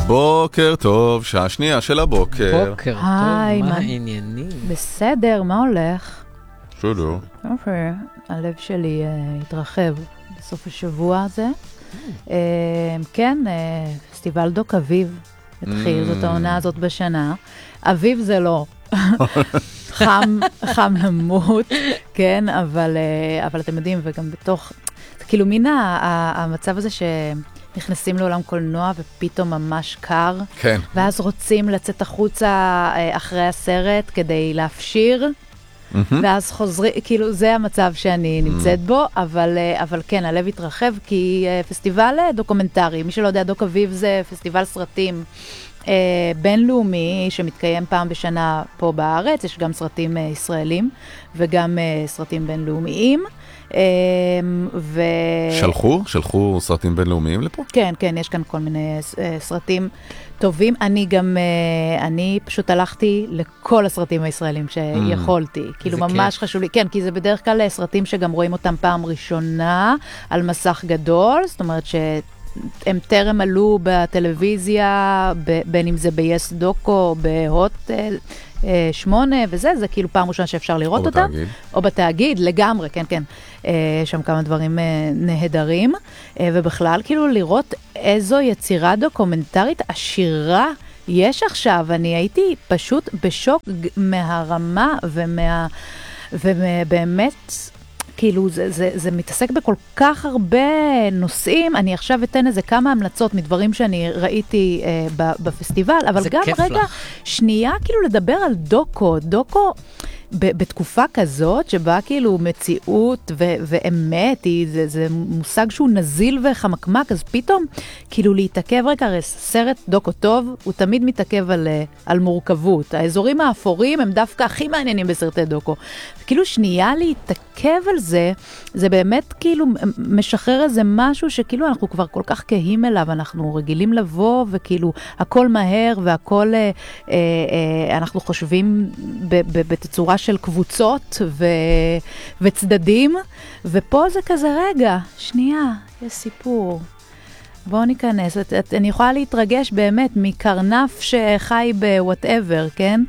בוקר טוב, שעה שנייה של הבוקר. בוקר טוב, היי, מה העניינים? בסדר, מה הולך? בסדר. אוקיי, הלב שלי התרחב בסוף השבוע הזה. כן, פסטיבל דוק אביב התחיל, זאת העונה הזאת בשנה. אביב זה לא. חם למות, כן, אבל אתם יודעים, וגם בתוך, זה כאילו מן המצב הזה שנכנסים לעולם קולנוע ופתאום ממש קר, כן. ואז רוצים לצאת החוצה אחרי הסרט כדי להפשיר, ואז חוזרים, כאילו זה המצב שאני נמצאת בו, אבל כן, הלב התרחב, כי פסטיבל דוקומנטרי, מי שלא יודע, דוק אביב זה פסטיבל סרטים בינלאומי שמתקיים פעם בשנה פה בארץ, יש גם סרטים ישראלים וגם סרטים בינלאומיים. שלחו סרטים בינלאומיים לפה? כן, כן, יש כאן כל מיני סרטים טובים. אני פשוט הלכתי לכל הסרטים הישראלים שיכולתי. כאילו ממש חשוב לי. כן, כי זה בדרך כלל סרטים שגם רואים אותם פעם ראשונה על מסך גדול, זאת אומרת הם טרם עלו בטלוויזיה, בין אם זה ב-yes דוקו או בהוט 8 וזה, זה כאילו פעם ראשונה שאפשר לראות אותם. או בתאגיד, לגמרי, כן, כן. שם כמה דברים נהדרים. ובכלל, כאילו לראות איזו יצירה דוקומנטרית עשירה יש עכשיו. אני הייתי פשוט בשוק מהרמה ובאמת, כאילו זה מתעסק בכל כך הרבה נושאים. אני עכשיו אתן איזה כמה המלצות מדברים שאני ראיתי בפסטיבל, אבל גם רגע, שנייה כאילו לדבר על דוקו בתקופה כזאת שבה כאילו מציאות ואמת, זה מושג שהוא נזיל וחמקמק, אז פתאום כאילו להתעכב רגע, הרי סרט דוקו טוב, הוא תמיד מתעכב על מורכבות. האזורים האפורים הם דווקא הכי מעניינים בסרטי דוקו. כאילו שנייה להתעכב על זה, זה באמת כאילו משחרר איזה משהו שכאילו אנחנו כבר כל כך כהים אליו, אנחנו רגילים לבוא וכאילו הכל מהר והכל אנחנו חושבים בתצורה של קבוצות וצדדים, ופה זה כזה רגע, שנייה, יש סיפור. בואו ניכנס, אני יכולה להתרגש באמת מקרנף שחי ב-whatever, כן?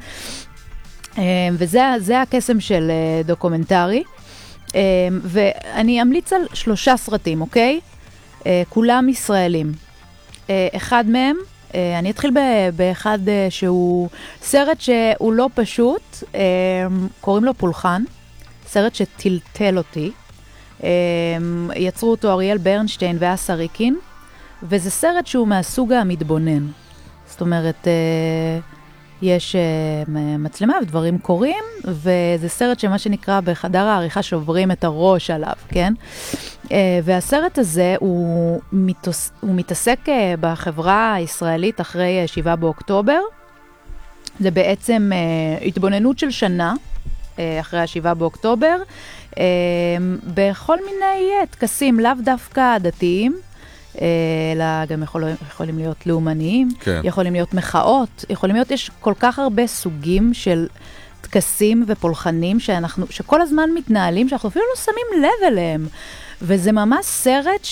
וזה הקסם של דוקומנטרי. ואני אמליץ על 3 סרטים, אוקיי? כולם ישראלים. אחד מהם, אני אתחיל באחד שהוא סרט שהוא לא פשוט, קוראים לו פולחן, סרט שטלטל אותי. יצרו אותו אריאל ברנשטיין ואסה ריקין, וזה סרט שהוא מהסוג המתבונן. זאת אומרת, יש מצלמה ודברים קורים, וזה סרט שמה שנקרא בחדר העריכה שוברים את הראש עליו, כן? והסרט הזה הוא מתעסק בחברה הישראלית אחרי 7 באוקטובר. זה בעצם התבוננות של שנה אחרי 7 באוקטובר, בכל מיני תקסים, לאו דווקא דתיים, אלא גם יכולים להיות לאומניים, כן. יכולים להיות מחאות, יכולים להיות, יש כל כך הרבה סוגים של תקסים ופולחנים שכל הזמן מתנהלים, שאנחנו אפילו לא שמים לב אליהם. וזה ממש סרט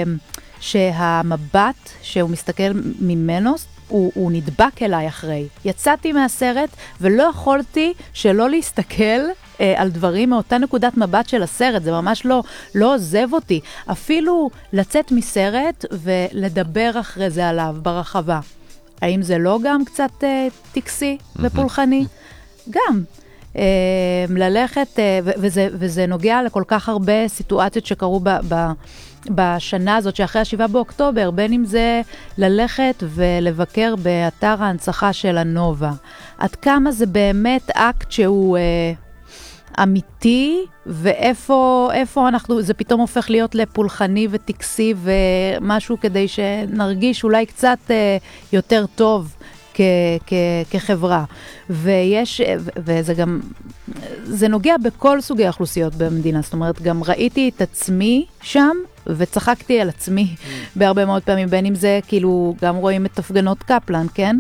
שהמבט שהוא מסתכל ממנו, הוא נדבק אליי אחרי. יצאתי מהסרט ולא יכולתי שלא להסתכל על דברים מאותה נקודת מבט של הסרט, זה ממש לא עוזב אותי. אפילו לצאת מסרט ולדבר אחרי זה עליו ברחבה. האם זה לא גם קצת טקסי ופולחני? גם. ללכת, וזה נוגע לכל כך הרבה סיטואציות שקרו בשנה הזאת שאחרי 7 באוקטובר, בין אם זה ללכת ולבקר באתר ההנצחה של הנובה. עד כמה זה באמת אקט שהוא אמיתי, ואיפה אנחנו, זה פתאום הופך להיות לפולחני וטקסי ומשהו כדי שנרגיש אולי קצת יותר טוב כחברה. וזה גם, זה נוגע בכל סוגי האוכלוסיות במדינה, זאת אומרת, גם ראיתי את עצמי שם, וצחקתי על עצמי בהרבה מאוד פעמים, בין אם זה כאילו, גם רואים את הפגנות קפלן, כן?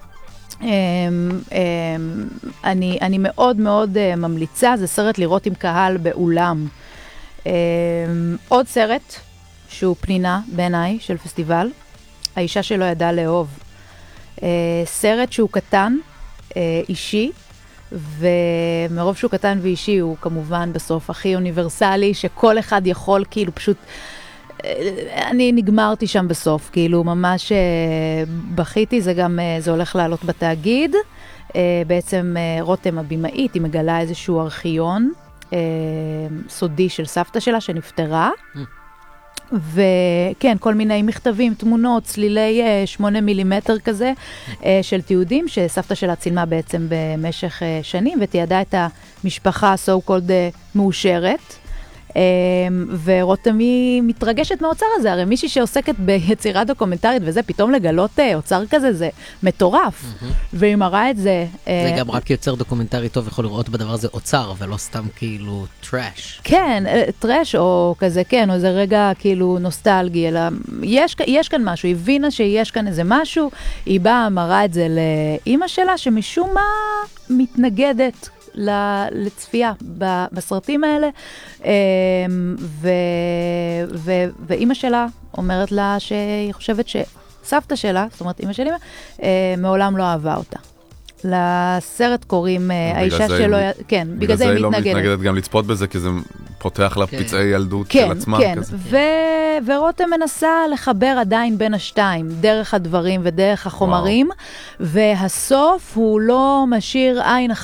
אני מאוד מאוד ממליצה, זה סרט לראות עם קהל באולם. עוד סרט, שהוא פנינה בעיניי של פסטיבל, האישה שלא ידעה לאהוב. סרט שהוא קטן, אישי, ומרוב שהוא קטן ואישי הוא כמובן בסוף הכי אוניברסלי, שכל אחד יכול כאילו פשוט, אני נגמרתי שם בסוף, כאילו ממש בכיתי, זה גם, זה הולך לעלות בתאגיד, בעצם רותם הבימאית, היא מגלה איזשהו ארכיון סודי של סבתא שלה שנפטרה, וכן, כל מיני מכתבים, תמונות, צלילי 8 מילימטר כזה, של תיעודים, שסבתא שלה צילמה בעצם במשך שנים, ותיעדה את המשפחה so called מאושרת, ורותם היא מתרגשת מהאוצר הזה, הרי מישהי שעוסקת ביצירה דוקומנטרית וזה, פתאום לגלות אוצר כזה, זה מטורף, והיא מראה את זה. זה גם רק יוצר דוקומנטרי טוב יכול לראות בדבר הזה אוצר, ולא סתם כאילו טרש. כן, טרש או כזה, כן, או איזה רגע כאילו נוסטלגי, אלא יש כאן משהו, היא הבינה שיש כאן איזה משהו, היא באה, מראה את זה לאמא שלה, שמשום מה מתנגדת לצפייה בסרטים האלה, ואימא שלה אומרת לה שהיא חושבת שסבתא שלה, זאת אומרת אימא של אימא, מעולם לא אהבה אותה. לסרט קוראים האישה שלו, כן, בגלל זה היא מתנגדת. בגלל זה היא לא מתנגדת גם לצפות בזה, כי זה פותח לה פצעי ילדות של עצמם. כן, כן, ורותם מנסה לחבר עדיין בין השתיים, דרך הדברים ודרך החומרים, והסוף הוא לא משאיר עין אחת.